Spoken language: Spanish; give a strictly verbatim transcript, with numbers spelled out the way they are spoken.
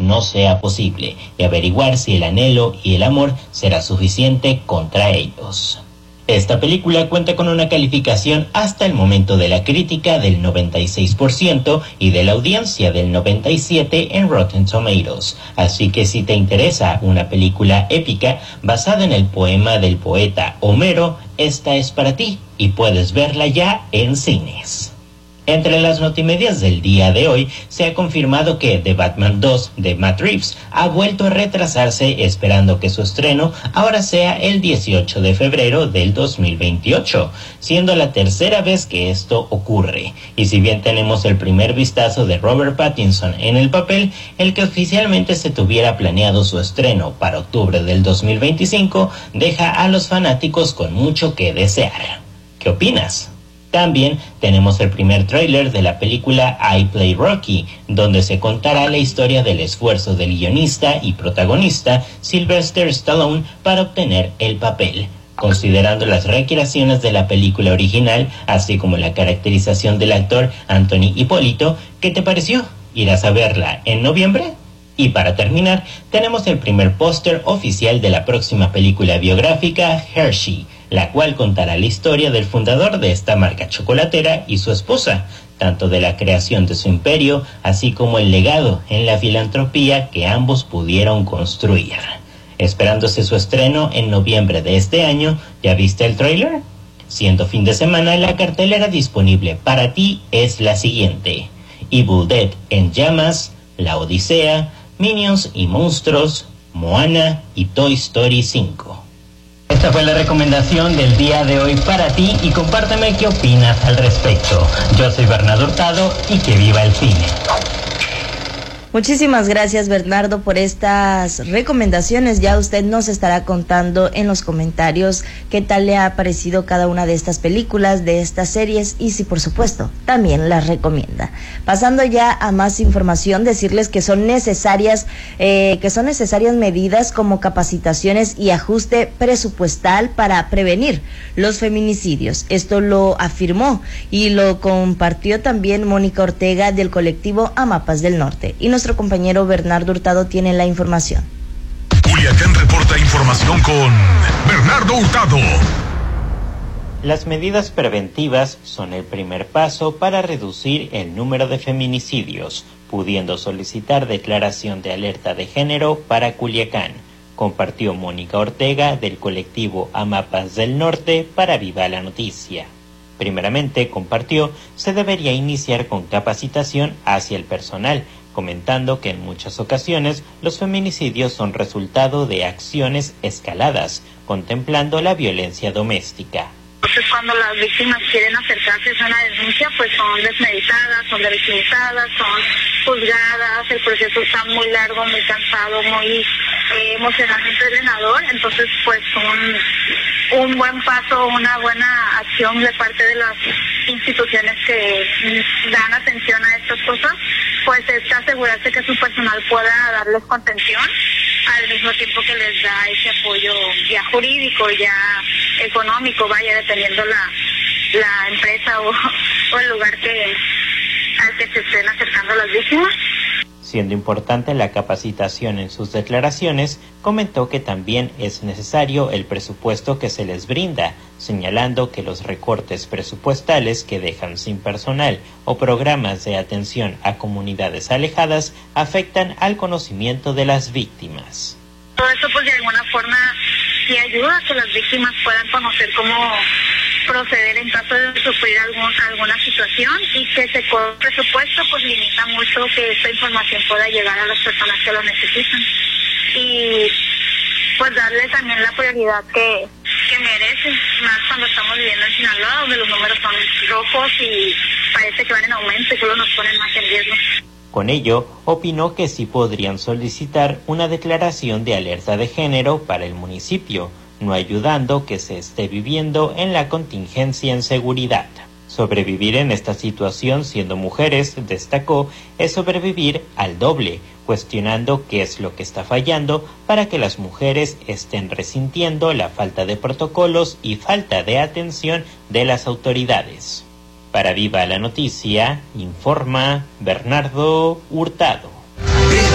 no sea posible y averiguar si el anhelo y el amor será suficiente contra ellos. Esta película cuenta con una calificación hasta el momento de la crítica del noventa y seis por ciento y de la audiencia del noventa y siete por ciento en Rotten Tomatoes. Así que si te interesa una película épica basada en el poema del poeta Homero, esta es para ti y puedes verla ya en cines. Entre las notimedias del día de hoy, se ha confirmado que The Batman dos de Matt Reeves ha vuelto a retrasarse, esperando que su estreno ahora sea el dieciocho de febrero del dos mil veintiocho, siendo la tercera vez que esto ocurre. Y si bien tenemos el primer vistazo de Robert Pattinson en el papel, el que oficialmente se tuviera planeado su estreno para octubre del dos mil veinticinco, deja a los fanáticos con mucho que desear. ¿Qué opinas? También tenemos el primer tráiler de la película I Play Rocky, donde se contará la historia del esfuerzo del guionista y protagonista Sylvester Stallone para obtener el papel. Considerando las recreaciones de la película original, así como la caracterización del actor Anthony Hipólito, ¿qué te pareció? ¿Irás a verla en noviembre? Y para terminar, tenemos el primer póster oficial de la próxima película biográfica Hershey, la cual contará la historia del fundador de esta marca chocolatera y su esposa, tanto de la creación de su imperio, así como el legado en la filantropía que ambos pudieron construir. Esperándose su estreno en noviembre de este año, ¿ya viste el tráiler? Siendo fin de semana, la cartelera disponible para ti es la siguiente: Evil Dead en llamas, La Odisea, Minions y monstruos, Moana y Toy Story cinco. Esta fue la recomendación del día de hoy para ti y compárteme qué opinas al respecto. Yo soy Bernardo Hurtado y que viva el cine. Muchísimas gracias, Bernardo, por estas recomendaciones. Ya usted nos estará contando en los comentarios qué tal le ha parecido cada una de estas películas, de estas series, y si por supuesto también las recomienda. Pasando ya a más información, decirles que son necesarias eh, que son necesarias medidas como capacitaciones y ajuste presupuestal para prevenir los feminicidios. Esto lo afirmó y lo compartió también Mónica Ortega del colectivo Amapas del Norte. Y nuestro compañero Bernardo Hurtado tiene la información. Culiacán reporta información con Bernardo Hurtado. Las medidas preventivas son el primer paso para reducir el número de feminicidios, pudiendo solicitar declaración de alerta de género para Culiacán, compartió Mónica Ortega del colectivo Amapas del Norte para Viva la Noticia. Primeramente, compartió, se debería iniciar con capacitación hacia el personal, comentando que en muchas ocasiones los feminicidios son resultado de acciones escaladas, contemplando la violencia doméstica. Entonces, cuando las víctimas quieren acercarse a una denuncia, pues son desmeditadas, son revictimizadas, son juzgadas, el proceso está muy largo, muy cansado, muy eh, emocionalmente drenador. Entonces, pues un, un buen paso, una buena acción de parte de las instituciones que dan atención a estas cosas, pues es asegurarse que su personal pueda darles contención, al mismo tiempo que les da ese apoyo ya jurídico, ya económico, vaya, dependiendo la, la empresa o, o el lugar que al que se estén acercando las víctimas. Siendo importante la capacitación en sus declaraciones, comentó que también es necesario el presupuesto que se les brinda, señalando que los recortes presupuestales que dejan sin personal o programas de atención a comunidades alejadas afectan al conocimiento de las víctimas. Todo eso pues de alguna forma sí ayuda a que las víctimas puedan conocer cómo proceder en caso de sufrir algún, alguna situación, y que ese presupuesto pues limita mucho que esta información pueda llegar a las personas que lo necesitan, y pues darle también la prioridad que, que merecen, más cuando estamos viviendo en Sinaloa, donde los números son rojos y parece que van en aumento y solo nos ponen más en riesgo. Con ello, opinó que sí podrían solicitar una declaración de alerta de género para el municipio, no ayudando que se esté viviendo en la contingencia en seguridad. Sobrevivir en esta situación siendo mujeres, destacó, es sobrevivir al doble, cuestionando qué es lo que está fallando para que las mujeres estén resintiendo la falta de protocolos y falta de atención de las autoridades. Para Viva la Noticia, informa Bernardo Hurtado.